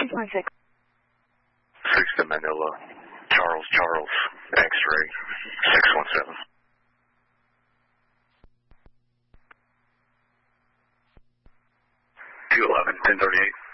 616. 6 to Manila. Charles, X-ray, 617. 211, 1038.